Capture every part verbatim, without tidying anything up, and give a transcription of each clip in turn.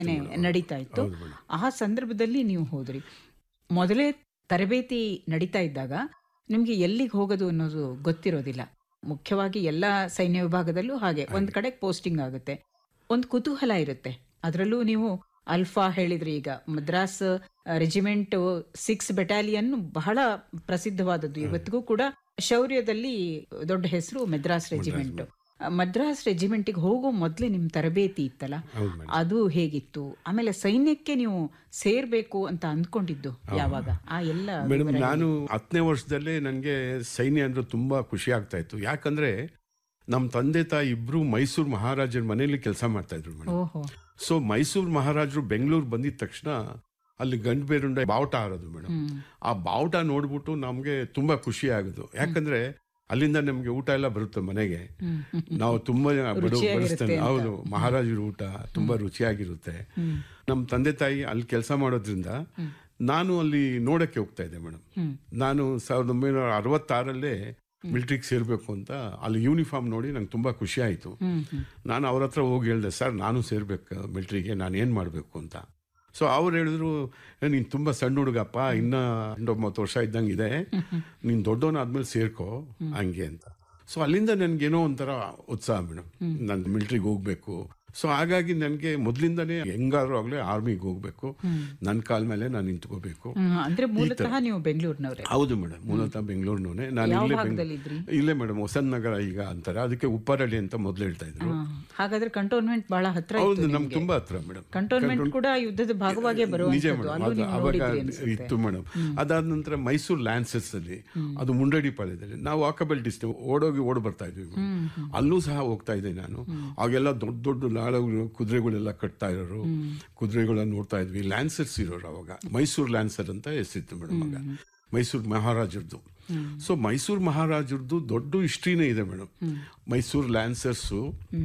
ನಡೀತಾ ಇತ್ತು. ಆ ಸಂದರ್ಭದಲ್ಲಿ ನೀವು ಹೋದ್ರಿ. ಮೊದಲೇ ತರಬೇತಿ ನಡೀತಾ ಇದ್ದಾಗ ನಿಮ್ಗೆ ಎಲ್ಲಿಗೆ ಹೋಗೋದು ಅನ್ನೋದು ಗೊತ್ತಿರೋದಿಲ್ಲ. ಮುಖ್ಯವಾಗಿ ಎಲ್ಲ ಸೈನ್ಯ ವಿಭಾಗದಲ್ಲೂ ಹಾಗೆ ಒಂದ್ ಕಡೆ ಪೋಸ್ಟಿಂಗ್ ಆಗುತ್ತೆ, ಒಂದು ಕುತೂಹಲ ಇರುತ್ತೆ. ಅದರಲ್ಲೂ ನೀವು ಅಲ್ಫಾ ಹೇಳಿದ್ರಿ, ಈಗ ಮದ್ರಾಸ್ ರೆಜಿಮೆಂಟ್ ಸಿಕ್ಸ್ ಬೆಟಾಲಿಯನ್ ಬಹಳ ಪ್ರಸಿದ್ಧವಾದದ್ದು, ಇವತ್ತಿಗೂ ಕೂಡ ಶೌರ್ಯದಲ್ಲಿ ದೊಡ್ಡ ಹೆಸರು ಮದ್ರಾಸ್ ರೆಜಿಮೆಂಟ್. ಮದ್ರಾಸ್ ರೆಜಿಮೆಂಟಿಗೆ ಹೋಗೋ ಮೊದಲೇ ನಿಮ್ ತರಬೇತಿ ಇತ್ತಲ್ಲ, ಅದು ಹೇಗಿತ್ತು? ಆಮೇಲೆ ಸೈನ್ಯಕ್ಕೆ ನೀವು ಸೇರ್ಬೇಕು ಅಂತ ಅಂದ್ಕೊಂಡಿದ್ದು ಯಾವಾಗ? ಆ ಎಲ್ಲ ಮೇಡಮ್, ನಾನು ಹತ್ತನೇ ವರ್ಷದಲ್ಲೇ ನನಗೆ ಸೈನ್ಯ ಅಂದ್ರೆ ತುಂಬಾ ಖುಷಿ ಆಗ್ತಾ ಇತ್ತು. ಯಾಕಂದ್ರೆ ನಮ್ಮ ತಂದೆ ತಾಯಿ ಇಬ್ರು ಮೈಸೂರು ಮಹಾರಾಜರ ಮನೆಯಲ್ಲಿ ಕೆಲಸ ಮಾಡ್ತಾ ಇದ್ರು ಮೇಡಮ್. ಸೊ ಮೈಸೂರು ಮಹಾರಾಜರು ಬೆಂಗಳೂರು ಬಂದಿದ ತಕ್ಷಣ ಅಲ್ಲಿ ಗಂಡು ಬೇರುಂಡ ಬಾವುಟ ಹಾರೋದು ಮೇಡಮ್. ಆ ಬಾವುಟ ನೋಡ್ಬಿಟ್ಟು ನಮ್ಗೆ ತುಂಬಾ ಖುಷಿ ಆಗೋದು. ಯಾಕಂದ್ರೆ ಅಲ್ಲಿಂದ ನಮ್ಗೆ ಊಟ ಎಲ್ಲ ಬರುತ್ತೆ ಮನೆಗೆ. ನಾವು ತುಂಬಾ ಬಡಿಸ್ತೇನೆ. ಹೌದು, ಮಹಾರಾಜರ ಊಟ ತುಂಬಾ ರುಚಿಯಾಗಿರುತ್ತೆ. ನಮ್ಮ ತಂದೆ ತಾಯಿ ಅಲ್ಲಿ ಕೆಲಸ ಮಾಡೋದ್ರಿಂದ ನಾನು ಅಲ್ಲಿ ನೋಡಕ್ಕೆ ಹೋಗ್ತಾ ಇದ್ದೆ ಮೇಡಮ್. ನಾನು ಸಾವಿರದ ಒಂಬೈನೂರ ಅರವತ್ತಾರಲ್ಲೇ ಮಿಲಿಟ್ರಿಗೆ ಸೇರ್ಬೇಕು ಅಂತ ಅಲ್ಲಿ ಯೂನಿಫಾರ್ಮ್ ನೋಡಿ ನಂಗೆ ತುಂಬಾ ಖುಷಿ ಆಯ್ತು. ನಾನು ಅವ್ರ ಹತ್ರ ಹೋಗಿ ಹೇಳ್ದೆ, ಸರ್ ನಾನು ಸೇರ್ಬೇಕು ಮಿಲಿಟ್ರಿಗೆ, ನಾನು ಏನ್ ಮಾಡ್ಬೇಕು ಅಂತ. ಸೊ ಅವ್ರು ಹೇಳಿದ್ರು, ನೀನ್ ತುಂಬಾ ಸಣ್ಣ ಹುಡುಗಪ್ಪ, ಇನ್ನ ಒಂಬತ್ತು ವರ್ಷ ಇದ್ದಂಗೆ ಇದೆ, ನೀನ್ ದೊಡ್ಡವನಾದ್ಮೇಲೆ ಸೇರ್ಕೋ ಹಂಗೆ ಅಂತ. ಸೊ ಅಲ್ಲಿಂದ ನನ್ಗೇನೋ ಒಂಥರ ಉತ್ಸಾಹ ಮೇಡಮ್, ನಾನು ಮಿಲಿಟ್ರಿಗೆ ಹೋಗ್ಬೇಕು. ಸೊ ಹಾಗಾಗಿ ನನಗೆ ಮೊದಲಿಂದನೇ ಹೆಂಗಾದ್ರೂ ಆಗ್ಲೇ ಆರ್ಮಿಗೆ ಹೋಗ್ಬೇಕು, ನನ್ನ ಕಾಲ ಮೇಲೆ ನಾನು ನಿಂತ್ಕೋಬೇಕು. ಅಂದ್ರೆ ಮೂಲತಃ ನೀವು ಬೆಂಗಳೂರಿನವರೇ? ಹೌದು ಮೇಡಮ್, ಮೂಲತಃ ಬೆಂಗಳೂರಿನವನೇ. ನಾನು ಇಲ್ಲೇ ಇಲ್ಲೇ ಮೇಡಮ್ ಹೊಸನ್ ನಗರ ಈಗ ಅಂತಾರೆ, ಅದಕ್ಕೆ ಉಪ್ಪರಳ್ಳಿ ಅಂತ ಮೊದಲು ಹೇಳ್ತಾ ಇದ್ರು. ಹಾಗಾದ್ರೆ ಕಂಟೋನ್ಮೆಂಟ್ ಬಹಳ ಹತ್ರ? ಹೌದು, ನಮ್ಗೆ ತುಂಬಾ ಹತ್ರ ಮೇಡಮ್. ಕಂಟೋನ್ಮೆಂಟ್ ಕೂಡ ಯುದ್ಧದ ಭಾಗವಾಗಿ ಬರುವ ನಿಜ ಮೇಡಮ್, ಅದು ಅವಾಗ ಇತ್ತು ಮೇಡಮ್. ಅದಾದ ನಂತರ ಮೈಸೂರು ಲ್ಯಾನ್ಸರ್ಸ್ ಅಲ್ಲಿ, ಅದು ಮುಂಡಡಿ ಪಾಳ್ಯದಲ್ಲಿ ನಾವು ವಾಕಬಲ್ ಡಿಸ್ಟೆನ್ಸ್ ಓಡೋಗಿ ಓಡ್ ಬರ್ತಾ ಇದ್ವಿ. ಅಲ್ಲೂ ಸಹ ಹೋಗ್ತಾ ಇದ್ದೆ ನಾನು. ಆಗೆಲ್ಲ ದೊಡ್ಡ ದೊಡ್ಡ ನಾಳಗಳು ಕುದುರೆಗಳೆಲ್ಲ ಕಟ್ತಾ ಇರೋರು, ಕುದುರೆಗಳನ್ನ ನೋಡ್ತಾ ಇದ್ವಿ. ಲ್ಯಾನ್ಸರ್ಸ್ ಇರೋರು ಅವಾಗ, ಮೈಸೂರು ಲ್ಯಾನ್ಸರ್ ಅಂತ ಹೆಸರಿತ್ತು ಮೇಡಮ್. ಆಗ ಮೈಸೂರು ಮಹಾರಾಜರದು. ಸೊ ಮೈಸೂರು ಮಹಾರಾಜರದು ದೊಡ್ಡ ಹಿಸ್ಟ್ರಿನೇ ಇದೆ ಮೇಡಮ್. ಮೈಸೂರು ಲ್ಯಾನ್ಸರ್ಸು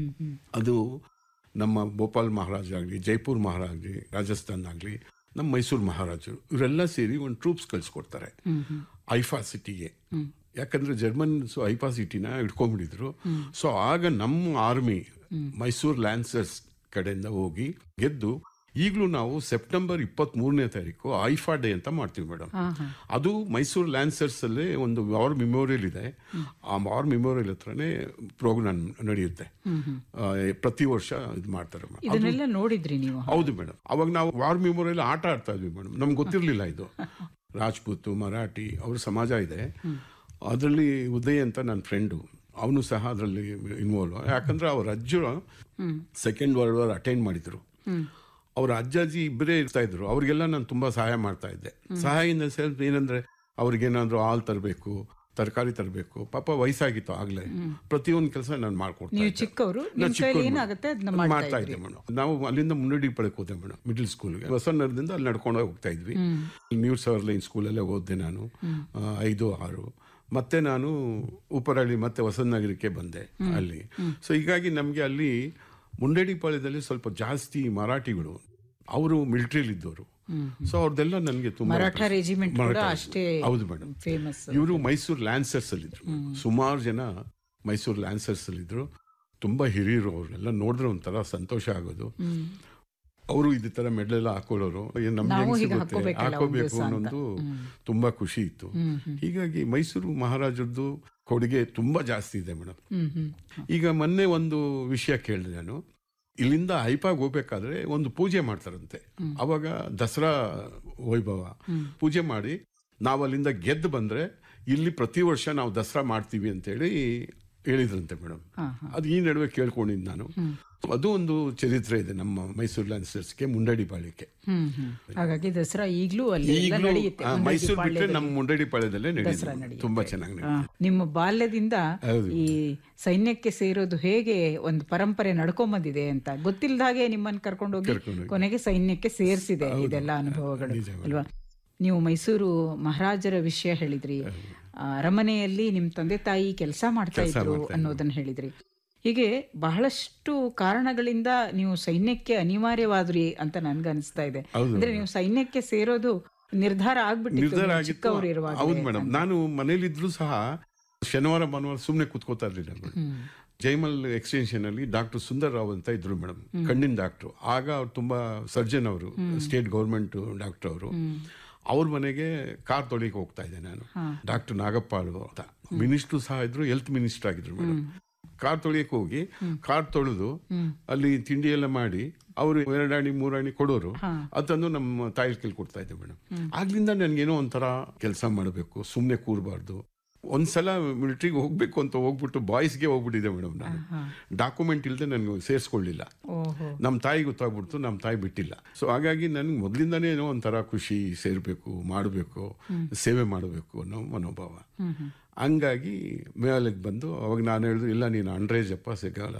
ಅದು ನಮ್ಮ ಭೋಪಾಲ್ ಮಹಾರಾಜ ಆಗಲಿ, ಜೈಪುರ್ ಮಹಾರಾಜ ಆಗಲಿ, ರಾಜಸ್ಥಾನ್ ಆಗಲಿ, ನಮ್ಮ ಮೈಸೂರು ಮಹಾರಾಜರು ಇವರೆಲ್ಲ ಸೇರಿ ಒಂದು ಟ್ರೂಪ್ಸ್ ಕಳಿಸ್ಕೊಡ್ತಾರೆ ಐಫಾ ಸಿಟಿಗೆ. ಯಾಕಂದ್ರೆ ಜರ್ಮನ್ಸ್ ಐಫಾ ಸಿಟಿನ ಇಟ್ಕೊಂಡ್ಬಿಟ್ಟಿದ್ರು. ಸೊ ಆಗ ನಮ್ಮ ಆರ್ಮಿ ಮೈಸೂರು ಲ್ಯಾನ್ಸರ್ಸ್ ಕಡೆಯಿಂದ ಹೋಗಿ ಗೆದ್ದು, ಈಗಲೂ ನಾವು ಸೆಪ್ಟೆಂಬರ್ ಇಪ್ಪತ್ತ್ ಮೂರನೇ ತಾರೀಕು ಐಫಾ ಡೇ ಅಂತ ಮಾಡ್ತೀವಿ ಮೇಡಮ್. ಅದು ಮೈಸೂರು ಲ್ಯಾನ್ಸರ್ಸ್ ಅಲ್ಲಿ ಒಂದು ವಾರ್ ಮೆಮೋರಿಯಲ್ ಇದೆ. ಆ ವಾರ್ ಮೆಮೋರಿಯಲ್ ಹತ್ರನೇ ಪ್ರೋಗ್ರಾಮ್ ನಡೆಯುತ್ತೆ, ಪ್ರತಿ ವರ್ಷ ಇದು ಮಾಡ್ತಾರೆ ಮೇಡಮ್. ನೋಡಿದ್ರಿ ನೀವು? ಹೌದು ಮೇಡಮ್. ಅವಾಗ ನಾವು ವಾರ್ ಮೆಮೋರಿಯಲ್ ಆಟ ಆಡ್ತಾ ಇದ್ವಿ ಮೇಡಮ್. ನಮ್ಗೆ ಗೊತ್ತಿರ್ಲಿಲ್ಲ ಇದು. ರಾಜ್ಪೂತ್, ಮರಾಠಿ ಅವ್ರ ಸಮಾಜ ಇದೆ ಅದರಲ್ಲಿ. ಉದಯ್ ಅಂತ ನನ್ನ ಫ್ರೆಂಡು, ಅವನು ಸಹ ಅದರಲ್ಲಿ ಇನ್ವಾಲ್ವ್. ಯಾಕಂದ್ರೆ ಅವ್ರ ಅಜ್ಜ ಸೆಕೆಂಡ್ ವರ್ಲ್ಡ್ ವಾರ್ ಅಟೆಂಡ್ ಮಾಡಿದ್ರು. ಅವ್ರ ಅಜ್ಜಾಜಿ ಇಬ್ಬರೇ ಇರ್ತಾ ಇದ್ರು. ಅವ್ರಿಗೆಲ್ಲ ನಾನು ತುಂಬಾ ಸಹಾಯ ಮಾಡ್ತಾ ಇದ್ದೆ. ಸಹಾಯ ಇನ್ ದ ಸೆನ್ಸ್ ಏನಂದ್ರೆ, ಅವ್ರಿಗೇನಾದ್ರು ಹಾಲು ತರಬೇಕು, ತರಕಾರಿ ತರಬೇಕು. ಪಾಪ ವಯಸ್ಸಾಗಿತ್ತು ಆಗ್ಲೇ. ಪ್ರತಿಯೊಂದು ಕೆಲಸ ನಾನು ಮಾಡ್ಕೊಡ್ತಾ ಮಾಡ್ತಾ ಇದ್ದೆ ಮೇಡಮ್. ನಾವು ಅಲ್ಲಿಂದ ಮುನ್ನಡಿ ಪಡಕ್ ಹೋದೆ ಮೇಡಮ್, ಮಿಡಲ್ ಸ್ಕೂಲ್ಗೆ. ಹೊಸನಗರದಿಂದ ಅಲ್ಲಿ ನಡ್ಕೊಂಡು ಹೋಗ್ತಾ ಇದ್ವಿ. ನ್ಯೂ ಸರ್ಲೈನ್ ಸ್ಕೂಲಲ್ಲೇ ಓದ್ದೆ ನಾನು ಐದು ಆರು. ಮತ್ತೆ ನಾನು ಉಪ್ಪರಳ್ಳಿ ಮತ್ತೆ ಹೊಸನಗರಕ್ಕೆ ಬಂದೆ ಅಲ್ಲಿ. ಸೊ ಹೀಗಾಗಿ ನಮ್ಗೆ ಅಲ್ಲಿ ಮುಂಡೇಡಿಪಾಳ್ಯದಲ್ಲಿ ಸ್ವಲ್ಪ ಜಾಸ್ತಿ ಮರಾಠಿಗಳು, ಅವರು ಮಿಲಿಟರಿಲಿ ಇದ್ದವರು. ಸೊ ಅವ್ರದ್ದೆಲ್ಲ ನನಗೆ ತುಂಬಾ. ಹೌದು ಮೇಡಮ್. ಇವರು ಮೈಸೂರು ಲ್ಯಾನ್ಸರ್ಸ್ ಅಲ್ಲಿ ಇದ್ರು. ಸುಮಾರು ಜನ ಮೈಸೂರು ಲ್ಯಾನ್ಸರ್ಸ್ ಅಲ್ಲಿ ಇದ್ರು. ತುಂಬಾ ಹಿರಿಯರು. ಅವ್ರನ್ನೆಲ್ಲ ನೋಡಿದ್ರೆ ಒಂಥರ ಸಂತೋಷ ಆಗೋದು. ಅವರು ಇದೇ ತರ ಮೆಡಲೆಲ್ಲ ಹಾಕೊಳ್ಳೋರು. ನಮ್ಗೆ ಹೆಂಗ್ ಸಿಗುತ್ತೆ ಹಾಕೋಬೇಕು ಅನ್ನೋದು ತುಂಬಾ ಖುಷಿ ಇತ್ತು. ಹೀಗಾಗಿ ಮೈಸೂರು ಮಹಾರಾಜರದ್ದು ಕೊಡುಗೆ ತುಂಬಾ ಜಾಸ್ತಿ ಇದೆ ಮೇಡಮ್. ಈಗ ಮೊನ್ನೆ ಒಂದು ವಿಷಯ ಕೇಳಿದೆ ನಾನು. ಇಲ್ಲಿಂದ ಐಪಾಗ್ ಹೋಗ್ಬೇಕಾದ್ರೆ ಒಂದು ಪೂಜೆ ಮಾಡ್ತಾರಂತೆ. ಅವಾಗ ದಸರಾ ವೈಭವ ಪೂಜೆ ಮಾಡಿ ನಾವು ಅಲ್ಲಿಂದ ಗೆದ್ದು ಬಂದ್ರೆ ಇಲ್ಲಿ ಪ್ರತಿ ವರ್ಷ ನಾವು ದಸರಾ ಮಾಡ್ತೀವಿ ಅಂತೇಳಿ ಹೇಳಿದ್ರಂತೆ ಮೇಡಮ್. ಅದು ಈ ನಡುವೆ ಕೇಳ್ಕೊಂಡಿದ್ದು ನಾನು. ಅದು ಒಂದು ಚರಿತ್ರೆ ಇದೆ ನಮ್ಮ ಮೈಸೂರು ಲ್ಯಾನ್ಸರ್ಸ್ಗೆ, ಮುಂಡಡಿಪಾಳ್ಯಕ್ಕೆ. ಹಾಗಾಗಿ ದಸರಾ ಈಗಲೂ ಅಲ್ಲಿ ಮೈಸೂರು ಬಿಟ್ಟರೆ ನಮ್ಮ ಮುಂಡಡಿಪಾಳ್ಯದಲ್ಲೇ ನಡೆಯುತ್ತೆ. ತುಂಬಾ ಚೆನ್ನಾಗಿ. ನಿಮ್ಮ ಬಾಲ್ಯದಿಂದ ಈ ಸೈನ್ಯಕ್ಕೆ ಸೇರೋದು ಹೇಗೆ ಒಂದು ಪರಂಪರೆ ನಡ್ಕೊಂಬಂದಿದೆ ಅಂತ ಗೊತ್ತಿಲ್ಲದ ಹಾಗೆ ನಿಮ್ಮನ್ನು ಕರ್ಕೊಂಡು ಹೋಗಿ ಕೊನೆಗೆ ಸೈನ್ಯಕ್ಕೆ ಸೇರಿಸಿದೆ ಇದೆಲ್ಲ ಅನುಭವಗಳು ಅಲ್ವಾ? ನೀವು ಮೈಸೂರು ಮಹಾರಾಜರ ವಿಷಯ ಹೇಳಿದ್ರಿ, ಅರಮನೆಯಲ್ಲಿ ನಿಮ್ ತಂದೆ ತಾಯಿ ಕೆಲಸ ಮಾಡ್ತಾ ಇದ್ರು ಅನ್ನೋದನ್ನ ಹೇಳಿದ್ರಿ. ಹೀಗೆ ಬಹಳಷ್ಟು ಕಾರಣಗಳಿಂದ ನೀವು ಸೈನ್ಯಕ್ಕೆ ಅನಿವಾರ್ಯವಾದ್ರಿ ಅಂತ ನನ್ಗೆ ಅನಿಸ್ತಾ ಇದೆ. ಅಂದ್ರೆ ನೀವು ಸೈನ್ಯಕ್ಕೆ ಸೇರೋದು ನಿರ್ಧಾರ ಆಗ್ಬಿಟ್ಟಿತ್ತು. ಹೌದು ಮೇಡಮ್. ನಾನು ಮನೇಲಿದ್ರು ಸಹ ಶನಿವಾರ ಭಾನುವಾರ ಸುಮ್ನೆ ಕೂತ್ಕೋತಾ ಇರ್ಲಿಲ್ಲ ಮೇಡಮ್. ಜೈಮಲ್ ಎಕ್ಸ್ಟೆನ್ಷನ್ ಅಲ್ಲಿ ಡಾಕ್ಟರ್ ಸುಂದರ್ ರಾವ್ ಅಂತ ಇದ್ರು ಮೇಡಮ್, ಕಣ್ಣಿನ ಡಾಕ್ಟ್ರು. ಆಗ ಅವ್ರು ತುಂಬಾ ಸರ್ಜನ್, ಅವರು ಸ್ಟೇಟ್ ಗೌರ್ಮೆಂಟ್ ಡಾಕ್ಟರ್ ಅವರು. ಅವ್ರ ಮನೆಗೆ ಕಾರ್ ತೊಳಿಗೆ ಹೋಗ್ತಾ ಇದ್ದೆ ನಾನು. ಡಾಕ್ಟರ್ ನಾಗಪ್ಪಾಳು ಅಂತ ಮಿನಿಸ್ಟ್ರು ಸಹ ಇದ್ರು, ಹೆಲ್ತ್ ಮಿನಿಸ್ಟರ್ ಆಗಿದ್ರು ಮೇಡಮ್. ಕಾರ್ ತೊಳಿಯಕ್ಕೆ ಹೋಗಿ ಕಾರ್ ತೊಳೆದು ಅಲ್ಲಿ ತಿಂಡಿ ಎಲ್ಲ ಮಾಡಿ ಅವರು ಎರಡಾಣಿ ಮೂರಾಣಿ ಕೊಡೋರು, ಅದನ್ನು ನಮ್ಮ ತಾಯಿ ಕೈಲಿ ಕೊಡ್ತಾ ಇದ್ದೆ ಮೇಡಮ್. ಆಗ್ಲಿಂದ ನನ್ಗೇನೋ ಒಂಥರ ಕೆಲಸ ಮಾಡಬೇಕು, ಸುಮ್ಮನೆ ಕೂರಬಾರ್ದು. ಒಂದ್ಸಲ ಮಿಲಿಟ್ರಿಗೆ ಹೋಗ್ಬೇಕು ಅಂತ ಹೋಗ್ಬಿಟ್ಟು ಬಾಯ್ಸ್ಗೆ ಹೋಗ್ಬಿಟ್ಟಿದೆ ಮೇಡಮ್. ನಾನು ಡಾಕ್ಯುಮೆಂಟ್ ಇಲ್ಲದೆ ನನಗೆ ಸೇರಿಸ್ಕೊಳ್ಳಿಲ್ಲ. ನಮ್ಮ ತಾಯಿ ಗೊತ್ತಾಗ್ಬಿಡ್ತು, ನಮ್ಮ ತಾಯಿ ಬಿಟ್ಟಿಲ್ಲ. ಸೊ ಹಾಗಾಗಿ ನನ್ಗೆ ಮೊದಲಿಂದಾನೇ ಏನೋ ಒಂಥರ ಖುಷಿ, ಸೇರ್ಬೇಕು, ಮಾಡಬೇಕು, ಸೇವೆ ಮಾಡಬೇಕು ಅನ್ನೋ ಮನೋಭಾವ. ಹಂಗಾಗಿ ಮೇಲಕ್ಕೆ ಬಂದು ಅವಾಗ ನಾನು ಹೇಳಿದ್ರು, ಇಲ್ಲ ನೀನು ಅಂಡ್ರೇಜ್ ಅಪ್ಪ ಸಿಗಲ್ಲ,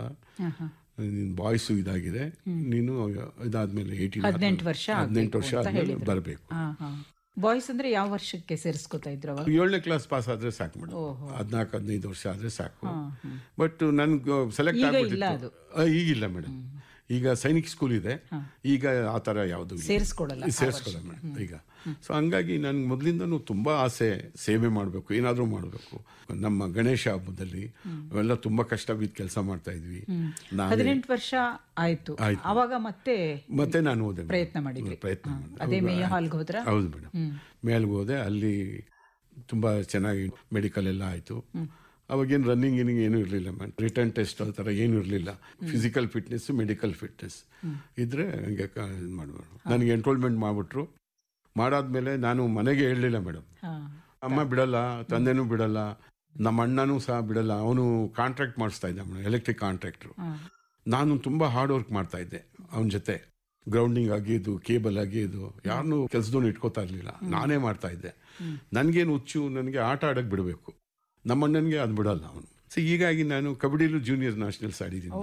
ನೀನು ಬಾಯ್ಸು ಇದಾಗಿದೆ, ನೀನು ಇದಾದ್ಮೇಲೆ ಏಯ್ಟೀನ್ ಹದಿನೆಂಟು ವರ್ಷ ಹದಿನೆಂಟು ವರ್ಷ ಆದ್ಮೇಲೆ ಬರಬೇಕು. ಬಾಯ್ಸ್ ಅಂದ್ರೆ ಯಾವ ವರ್ಷಕ್ಕೆ ಸೇರಿಸ್ಕೊತಾ ಇದ್ರು? ಏಳನೇ ಕ್ಲಾಸ್ ಪಾಸ್ ಆದ್ರೆ ಸಾಕು ಮೇಡಮ್, ಹದಿನಾಲ್ಕು ಹದಿನೈದು ವರ್ಷ ಆದ್ರೆ ಸಾಕು. ಬಟ್ ನನ್ಗೆ ಸೆಲೆಕ್ಟ್ ಆಗ್ಬಿಟ್ಟಿತ್ತು. ಈಗಿಲ್ಲ ಮೇಡಮ್, ಈಗ ಸೈನಿಕ್ ಸ್ಕೂಲ್ ಇದೆ, ಈಗ ಆ ಥರ ಯಾವುದು ಸೇರಿಸ್ಕೊಡಲ್ಲ ಸೇರಿಸ್ಕೊಡಲ್ಲ ಮೇಡಮ್ ಈಗ. ಸೊ ಹಂಗಾಗಿ ನನ್ಗೆ ಮೊದಲಿಂದನೂ ತುಂಬ ಆಸೆ, ಸೇವೆ ಮಾಡಬೇಕು, ಏನಾದರೂ ಮಾಡಬೇಕು. ನಮ್ಮ ಗಣೇಶ ಹಬ್ಬದಲ್ಲಿ ಅವೆಲ್ಲ ತುಂಬ ಕಷ್ಟ ಬಿದ್ದು ಕೆಲಸ ಮಾಡ್ತಾ ಇದ್ವಿ. ಹದಿನೆಂಟು ವರ್ಷ ಆಯ್ತು, ಆವಾಗ ಮತ್ತೆ ಮತ್ತೆ ನಾನು ಹೋದೆ, ಪ್ರಯತ್ನ ಮಾಡಿದ್ವಿ. ಪ್ರಯತ್ನ ಅದೇ ಮೇಯ ಹಾಲ್ಗೆ ಹೋದ್ರ? ಹೌದು ಮೇಡಮ್, ಮೇಲ್ಗೆ ಹೋದೆ. ಅಲ್ಲಿ ತುಂಬ ಚೆನ್ನಾಗಿ ಮೆಡಿಕಲ್ ಎಲ್ಲ ಆಯಿತು. ಅವಾಗೇನು ರನ್ನಿಂಗ್ ಗಿನ್ನಿಂಗ್ ಏನೂ ಇರಲಿಲ್ಲ ಮ್ಯಾಮ್, ರಿಟರ್ನ್ ಟೆಸ್ಟ್ ಆ ಥರ ಏನೂ ಇರಲಿಲ್ಲ. ಫಿಸಿಕಲ್ ಫಿಟ್ನೆಸ್, ಮೆಡಿಕಲ್ ಫಿಟ್ನೆಸ್ ಇದ್ದರೆ ಹಂಗೆ ಇದು ಮಾಡ್ಬೋದು. ನನಗೆ ಎನ್ರೋಲ್ಮೆಂಟ್ ಮಾಡಿಬಿಟ್ರು. ಮಾಡಾದ್ಮೇಲೆ ನಾನು ಮನೆಗೆ ಹೇಳಲಿಲ್ಲ ಮೇಡಮ್. ಅಮ್ಮ ಬಿಡಲ್ಲ, ತಂದೆನೂ ಬಿಡಲ್ಲ, ನಮ್ಮ ಅಣ್ಣನೂ ಸಹ ಬಿಡಲ್ಲ. ಅವನು ಕಾಂಟ್ರಾಕ್ಟ್ ಮಾಡಿಸ್ತಾ ಇದ್ದ ಮೇಡಮ್, ಎಲೆಕ್ಟ್ರಿಕ್ ಕಾಂಟ್ರಾಕ್ಟ್ರು. ನಾನು ತುಂಬ ಹಾರ್ಡ್ ವರ್ಕ್ ಮಾಡ್ತಾ ಇದ್ದೆ ಅವನ ಜೊತೆ. ಗ್ರೌಂಡಿಂಗ್ ಆಗಿದ್ದು, ಕೇಬಲ್ ಆಗಿದ್ದು, ಯಾರನ್ನೂ ಕೆಲಸದವನು ಇಟ್ಕೋತಾ ಇರಲಿಲ್ಲ, ನಾನೇ ಮಾಡ್ತಾ ಇದ್ದೆ. ನನಗೇನು ಹುಚ್ಚು, ನನಗೆ ಆಟ ಆಡೋಕ್ಕೆ ಬಿಡಬೇಕು. ನಮ್ಮ ಅಣ್ಣನಿಗೆ ಅದು ಬಿಡಲ್ಲ ಅವನು. ಸೊ ಹೀಗಾಗಿ ನಾನು ಕಬಡ್ಡಿಲೂ ಜೂನಿಯರ್ ನ್ಯಾಷನಲ್ಸ್ ಆಡಿದ್ದೀನಿ.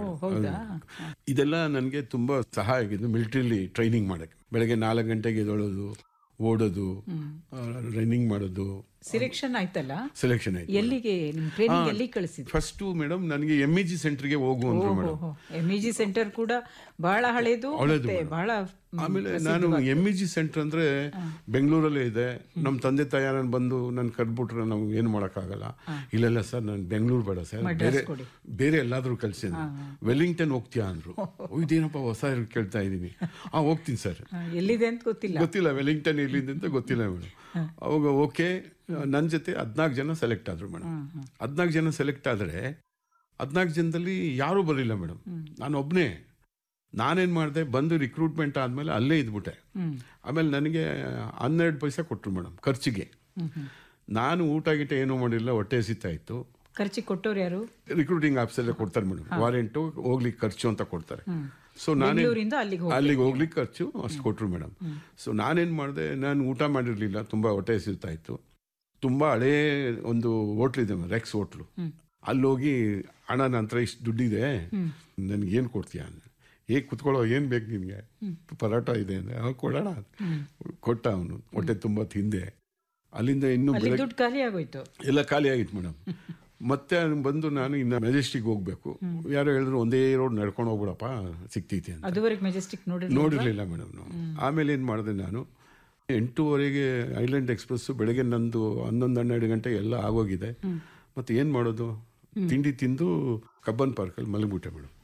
ಇದೆಲ್ಲ ನನಗೆ ತುಂಬ ಸಹಾಯ ಆಗಿದ್ದು ಮಿಲಿಟ್ರಿಲಿ ಟ್ರೈನಿಂಗ್ ಮಾಡೋಕ್ಕೆ. ಬೆಳಗ್ಗೆ ನಾಲ್ಕು ಗಂಟೆಗೆ ಎದ್ದೇಳೋದು, ಓಡೋದು, ರನ್ನಿಂಗ್ ಮಾಡೋದು. ಸೆಲೆಕ್ಷನ್ ಆಯ್ತಲ್ಲ? ಸೆಲೆಕ್ಷನ್ ಆಯ್ತು. ಎಲ್ಲಿಗೆ ನಿಮ್ಮ ಟ್ರೈನಿಂಗ್ ಎಲ್ಲಿ ಕಳಿಸಿದ್ರು? ಫಸ್ಟು ಮೇಡಮ್ ನನಗೆ ಎಂ ಇ ಜಿ ಸೆಂಟರ್ಗೆ ಹೋಗು ಅಂದ್ರು madam. M E G centre ಕೂಡ ಬಹಳ ಹಳೇದು, ಬಹಳ. ಆಮೇಲೆ ನಾನು ಎಂ ಇ ಜಿ ಸೆಂಟರ್ ಅಂದ್ರೆ ಬೆಂಗಳೂರಲ್ಲೇ ಇದೆ. ನಮ್ಮ ತಂದೆ ತಾಯಿ ಬಂದು ನನ್ ಕರ್ಬಿಟ್ರೆ ನಾವು ಏನು ಮಾಡೋಕ್ಕಾಗಲ್ಲ. ಇಲ್ಲೆಲ್ಲ ಸರ್ ನಾನು ಬೆಂಗಳೂರು ಬೇಡ ಸರ್, ಬೇರೆ ಬೇರೆ ಎಲ್ಲಾದ್ರೂ ಕಳ್ಸಿ. ವೆಲ್ಲಿಂಗ್ಟನ್ ಹೋಗ್ತೀಯಾ ಅಂದ್ರು. ಇದೇನಪ್ಪ ಹೊಸ ಕೇಳ್ತಾ ಇದ್ದೀನಿ. ಹಾ ಹೋಗ್ತೀನಿ ಸರ್. ಎಲ್ಲಿದೆ ಅಂತ ಗೊತ್ತಿಲ್ಲ ಗೊತ್ತಿಲ್ಲ ವೆಲ್ಲಿಂಗ್ಟನ್ ಎಲ್ಲಿದೆ ಅಂತ ಗೊತ್ತಿಲ್ಲ ಮೇಡಮ್. ಅವಾಗ ಓಕೆ, ನನ್ನ ಜೊತೆ ಹದಿನಾಲ್ಕು ಜನ ಸೆಲೆಕ್ಟ್ ಆದ್ರು ಮೇಡಮ್. ಹದಿನಾಲ್ಕು ಜನ ಸೆಲೆಕ್ಟ್ ಆದರೆ ಹದಿನಾಲ್ಕು ಜನದಲ್ಲಿ ಯಾರೂ ಬರಲಿಲ್ಲ ಮೇಡಮ್, ನಾನು ಒಬ್ಬನೇ. ನಾನೇನು ಮಾಡಿದೆ, ಬಂದು ರಿಕ್ರೂಟ್ಮೆಂಟ್ ಆದಮೇಲೆ ಅಲ್ಲೇ ಇದ್ಬಿಟ್ಟೆ. ಆಮೇಲೆ ನನಗೆ ಹನ್ನೆರಡು ಪೈಸೆ ಕೊಟ್ಟರು ಮೇಡಮ್ ಖರ್ಚಿಗೆ. ನಾನು ಊಟ ಗೀಟ ಏನೂ ಮಾಡಿಲ್ಲ, ಹೊಟ್ಟೆ ಹಸಿತಾ ಇತ್ತು. ಖರ್ಚಿಗೆ ಕೊಟ್ಟವ್ರು ಯಾರು? ರಿಕ್ರೂಟಿಂಗ್ ಆಫೀಸಲ್ಲೇ ಕೊಡ್ತಾರೆ ಮೇಡಮ್, ವಾರೆಂಟು ಹೋಗ್ಲಿಕ್ಕೆ ಖರ್ಚು ಅಂತ ಕೊಡ್ತಾರೆ. ಸೊ ನಾನೇ ಅಲ್ಲಿಗೆ ಹೋಗ್ಲಿಕ್ಕೆ ಖರ್ಚು ಅಷ್ಟು ಕೊಟ್ಟರು ಮೇಡಮ್. ಸೊ ನಾನೇನು ಮಾಡಿದೆ, ನಾನು ಊಟ ಮಾಡಿರಲಿಲ್ಲ, ತುಂಬ ಹೊಟ್ಟೆ ಹಸಿತಾ ಇತ್ತು. ತುಂಬ ಹಳೇ ಒಂದು ಹೋಟ್ಲಿದೆ ರೆಕ್ಸ್ ಹೋಟ್ಲು, ಅಲ್ಲಿ ಹೋಗಿ ಅಣ್ಣ ನನ್ನ ಹತ್ರ ಇಷ್ಟು ದುಡ್ಡಿದೆ, ನನಗೇನು ಕೊಡ್ತೀಯ ಅಂದರೆ, ಹೇಗೆ ಕುತ್ಕೊಳ್ಳೋ, ಏನು ಬೇಕು ನಿನಗೆ, ಪರೋಟ ಇದೆ ಅಂದರೆ ಅವಾಗ ಕೊಡೋಣ. ಕೊಟ್ಟ ಅವನು. ಹೊಟ್ಟೆ ತುಂಬ ತಿಂದೆ. ಅಲ್ಲಿಂದ ಇನ್ನೂ ದುಡ್ಡು ಖಾಲಿ ಆಗೋಯ್ತು, ಎಲ್ಲ ಖಾಲಿ ಆಗಿತ್ತು ಮೇಡಮ್. ಮತ್ತೆ ಬಂದು ನಾನು ಇನ್ನು ಮೆಜೆಸ್ಟಿಕ್ ಹೋಗ್ಬೇಕು. ಯಾರೋ ಹೇಳಿದ್ರು ಒಂದೇ ರೋಡ್ ನಡ್ಕೊಂಡು ಹೋಗ್ಬಿಡಪ್ಪ ಸಿಕ್ತೈತಿ ಅಂತ. ಅದುವರೆಗೆ ಮೆಜೆಸ್ಟಿಕ್ ನೋಡಿರಲಿಲ್ಲ ಮೇಡಮ್ ನಾವು. ಆಮೇಲೆ ಏನು ಮಾಡಿದೆ, ನಾನು ಎಂಟೂವರೆಗೆ ಐಲ್ಯಾಂಡ್ ಎಕ್ಸ್ಪ್ರೆಸ್ಸು, ಬೆಳಗ್ಗೆ ನಂದು ಹನ್ನೊಂದು ಹನ್ನೆರಡು ಗಂಟೆಗೆ ಎಲ್ಲ ಆಗೋಗಿದೆ. ಮತ್ತು ಏನು ಮಾಡೋದು, ತಿಂಡಿ ತಿಂದು ಕಬ್ಬನ್ ಪಾರ್ಕಲ್ಲಿ ಮಲಗಿಬಿಟ್ಟೆ ಮೇಡಮ್.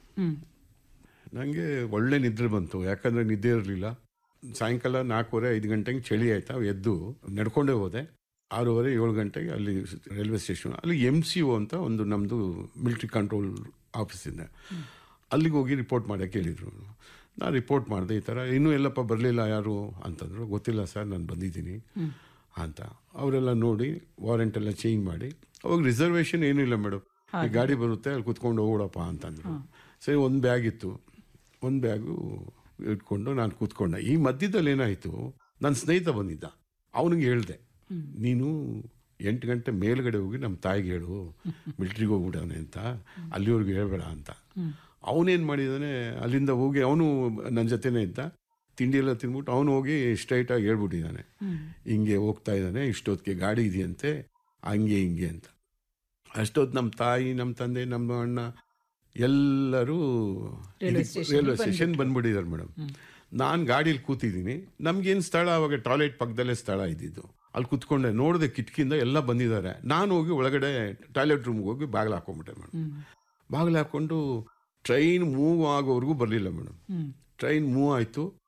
ನನಗೆ ಒಳ್ಳೆ ನಿದ್ರೆ ಬಂತು, ಯಾಕಂದರೆ ನಿದ್ದೆ ಇರಲಿಲ್ಲ. ಸಾಯಂಕಾಲ ನಾಲ್ಕೂವರೆ ಐದು ಗಂಟೆಗೆ ಚಳಿ ಆಯ್ತಾ, ಎದ್ದು ನಡ್ಕೊಂಡೇ ಹೋದೆ. ಆರೂವರೆ ಏಳು ಗಂಟೆಗೆ ಅಲ್ಲಿ ರೈಲ್ವೆ ಸ್ಟೇಷನ್, ಅಲ್ಲಿ ಎಮ್ ಸಿ ಒ ಅಂತ ಒಂದು ನಮ್ಮದು ಮಿಲಿಟ್ರಿ ಕಂಟ್ರೋಲ್ ಆಫೀಸ್ ಇದೆ, ಅಲ್ಲಿಗೆ ಹೋಗಿ ರಿಪೋರ್ಟ್ ಮಾಡೋಕ್ಕೆ ಹೇಳಿದರು. ನಾನು ರಿಪೋರ್ಟ್ ಮಾಡಿದೆ, ಈ ಥರ ಇನ್ನೂ ಎಲ್ಲಪ್ಪ ಬರಲಿಲ್ಲ ಯಾರು ಅಂತಂದರು. ಗೊತ್ತಿಲ್ಲ ಸರ್, ನಾನು ಬಂದಿದ್ದೀನಿ ಅಂತ. ಅವರೆಲ್ಲ ನೋಡಿ ವಾರೆಂಟ್ ಎಲ್ಲ ಚೇಂಜ್ ಮಾಡಿ, ಅವಾಗ ರಿಸರ್ವೇಷನ್ ಏನೂ ಇಲ್ಲ ಮೇಡಮ್, ಈ ಗಾಡಿ ಬರುತ್ತೆ ಅಲ್ಲಿ ಕುತ್ಕೊಂಡು ಹೋಗೋಡಪ್ಪ ಅಂತಂದರು. ಸರಿ, ಒಂದು ಬ್ಯಾಗ್ ಇತ್ತು, ಒಂದು ಬ್ಯಾಗು ಇಟ್ಕೊಂಡು ನಾನು ಕೂತ್ಕೊಂಡೆ. ಈ ಮಧ್ಯದಲ್ಲಿ ಏನಾಯಿತು, ನನ್ನ ಸ್ನೇಹಿತ ಬಂದಿದ್ದ, ಅವನಿಗೆ ಹೇಳಿದೆ, ನೀನು ಎಂಟು ಗಂಟೆ ಮೇಲ್ಗಡೆ ಹೋಗಿ ನಮ್ಮ ತಾಯಿಗೆ ಹೇಳು ಮಿಲ್ಟ್ರಿಗೆ ಹೋಗ್ಬಿಡವನೆ ಅಂತ, ಅಲ್ಲಿವರೆಗೂ ಹೇಳ್ಬೇಡ ಅಂತ. ಅವನೇನು ಮಾಡಿದ್ದಾನೆ, ಅಲ್ಲಿಂದ ಹೋಗಿ ಅವನು ನನ್ನ ಜೊತೆನೇ ಇದ್ದ, ತಿಂಡಿ ಎಲ್ಲ ತಿಂದ್ಬಿಟ್ಟು ಅವನು ಹೋಗಿ ಸ್ಟ್ರೈಟಾಗಿ ಹೇಳ್ಬಿಟ್ಟಿದ್ದಾನೆ, ಹಿಂಗೆ ಹೋಗ್ತಾ ಇದ್ದಾನೆ, ಇಷ್ಟೊತ್ತಿಗೆ ಗಾಡಿ ಇದೆಯಂತೆ, ಹಂಗೆ ಹಿಂಗೆ ಅಂತ. ಅಷ್ಟೊತ್ತು ನಮ್ಮ ತಾಯಿ, ನಮ್ಮ ತಂದೆ, ನಮ್ಮ ಅಣ್ಣ ಎಲ್ಲರೂ ರೈಲ್ವೆ ಸ್ಟೇಷನ್ ಬಂದ್ಬಿಟ್ಟಿದ್ದಾರೆ ಮೇಡಮ್. ನಾನು ಗಾಡೀಲಿ ಕೂತಿದ್ದೀನಿ, ನಮ್ಗೇನು ಸ್ಥಳ, ಅವಾಗ ಟಾಯ್ಲೆಟ್ ಪಕ್ಕದಲ್ಲೇ ಸ್ಥಳ ಇದ್ದಿದ್ದು, ಅಲ್ಲಿ ಕೂತ್ಕೊಂಡೆ. ನೋಡಿದೆ ಕಿಟಕಿಯಿಂದ ಎಲ್ಲ ಬಂದಿದ್ದಾರೆ. ನಾನು ಹೋಗಿ ಒಳಗಡೆ ಟಾಯ್ಲೆಟ್ ರೂಮ್ಗೆ ಹೋಗಿ ಬಾಗಿಲು ಹಾಕೊಂಡ್ಬಿಟ್ಟೆ ಮೇಡಮ್. ಬಾಗಿಲು ಹಾಕ್ಕೊಂಡು ಟ್ರೈನ್ ಮೂವ್ ಆಗೋವರೆಗೂ ಬರಲಿಲ್ಲ ಮೇಡಮ್. ಟ್ರೈನ್ ಮೂವ್ ಆಯಿತು,